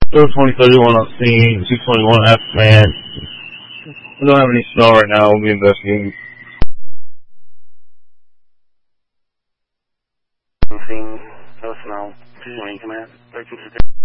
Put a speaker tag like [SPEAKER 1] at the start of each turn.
[SPEAKER 1] Still 2031 on scene, 221 F man. We don't have any snow right now, we'll be investigating.
[SPEAKER 2] Scene, no snow, 220 command, 32